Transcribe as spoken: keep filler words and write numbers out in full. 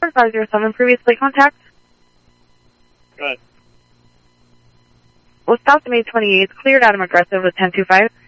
Rockford five zero seven, previously contact. Good. Was stopped May twenty-eighth, cleared Adam aggressive with ten two five.